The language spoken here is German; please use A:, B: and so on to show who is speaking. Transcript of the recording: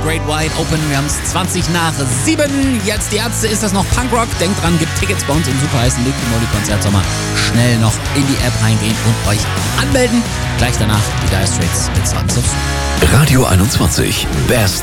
A: Great Wide Open. Wir haben es 20 nach 7. Jetzt die Ärzte, ist das noch Punkrock? Denkt dran, gibt Tickets bei uns im super heißen Liquid Moly Konzertsommer. Schnell noch in die App reingehen und euch anmelden. Gleich danach die Dire Straits mit Sons of Soul.
B: Radio 21. Best